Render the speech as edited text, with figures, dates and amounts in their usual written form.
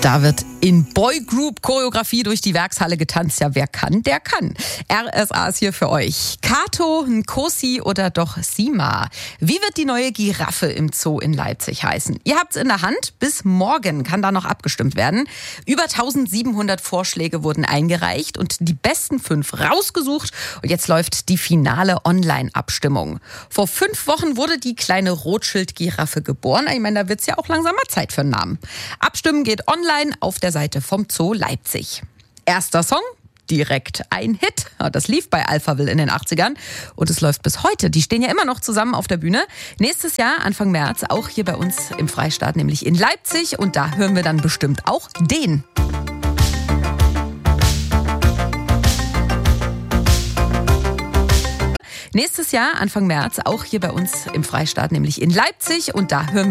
Da wird in Boygroup-Choreografie durch die Werkshalle getanzt. Ja, wer kann, der kann. RSA ist hier für euch. Kato, Nkosi oder doch Sima? Wie wird die neue Giraffe im Zoo in Leipzig heißen? Ihr habt's in der Hand. Bis morgen kann da noch abgestimmt werden. Über 1700 Vorschläge wurden eingereicht und die besten 5 rausgesucht. Und jetzt läuft die finale Online-Abstimmung. Vor 5 Wochen wurde die kleine Rothschild-Giraffe geboren. Ich meine, da wird's ja auch langsam mal Zeit für einen Namen. Abstimmen geht online auf der Seite vom Zoo Leipzig. Erster Song, direkt ein Hit. Das lief bei Alphaville in den 80ern und es läuft bis heute. Die stehen ja immer noch zusammen auf der Bühne. Nächstes Jahr, Anfang März, auch hier bei uns im Freistaat, nämlich in Leipzig. Und da hören wir dann bestimmt auch den. Nächstes Jahr, Anfang März, auch hier bei uns im Freistaat, nämlich in Leipzig. Und da hören wir